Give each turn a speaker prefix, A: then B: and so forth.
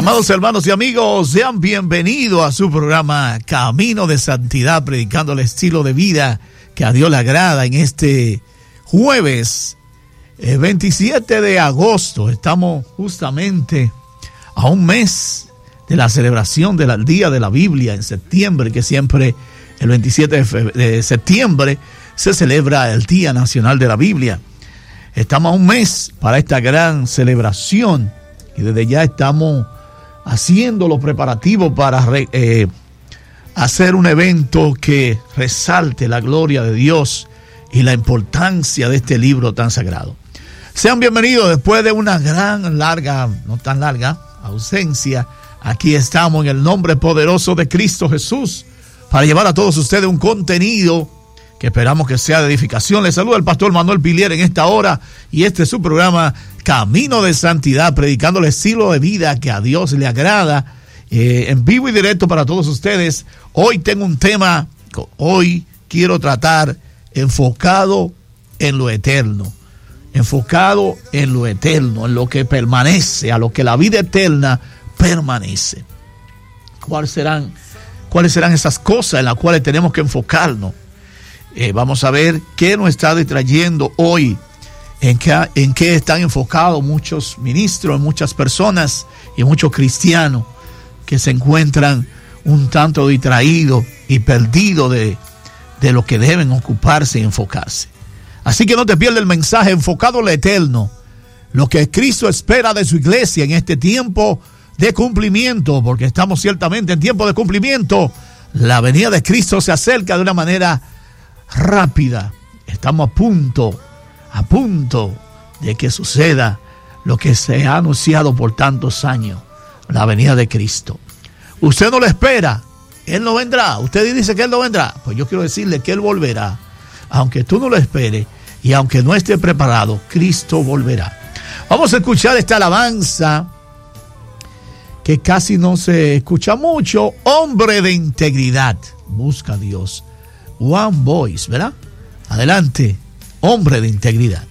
A: Amados hermanos y amigos, sean bienvenidos a su programa Camino de Santidad, predicando el estilo de vida que a Dios le agrada. En este jueves 27 de agosto, estamos justamente a un mes de la celebración del Día de la Biblia en septiembre, que siempre el 27 de septiembre se celebra el Día Nacional de la Biblia. Estamos a un mes para esta gran celebración y desde ya estamos haciendo los preparativos para hacer un evento que resalte la gloria de Dios y la importancia de este libro tan sagrado. Sean bienvenidos después de una gran, larga, no tan larga, ausencia. Aquí estamos en el nombre poderoso de Cristo Jesús para llevar a todos ustedes un contenido que esperamos que sea de edificación. Les saluda el pastor Manuel Pilier en esta hora y este es su programa Camino de Santidad, predicando el estilo de vida que a Dios le agrada, en vivo y directo para todos ustedes. Hoy tengo un tema, hoy quiero tratar enfocado en lo eterno, en lo que permanece, a lo que la vida eterna permanece. ¿Cuáles serán esas cosas en las cuales tenemos que enfocarnos? Vamos a ver qué nos está distrayendo hoy, en qué están enfocados muchos ministros, muchas personas y muchos cristianos que se encuentran un tanto distraídos y perdidos de lo que deben ocuparse y enfocarse. Así que no te pierdas el mensaje enfocado en lo eterno, lo que Cristo espera de su iglesia en este tiempo de cumplimiento, porque estamos ciertamente en tiempo de cumplimiento. La venida de Cristo se acerca de una manera rápida. Estamos a punto de que suceda lo que se ha anunciado por tantos años, la venida de Cristo. Usted no lo espera, Él no vendrá. Usted dice que Él no vendrá, pues yo quiero decirle que Él volverá. Aunque tú no lo esperes y aunque no esté preparado, Cristo volverá. Vamos a escuchar esta alabanza que casi no se escucha mucho. Hombre de integridad, busca a Dios. One Voice, ¿verdad? Adelante, hombre de integridad.